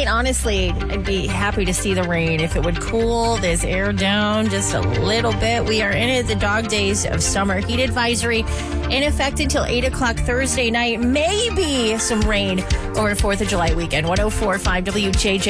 tonight, honestly, I'd be happy to see the rain if it would cool this air down just a little bit. We are in the dog days of summer. Heat advisory in effect until 8 o'clock Thursday night. Maybe some rain over 4th of July weekend. 104.5 WJJ.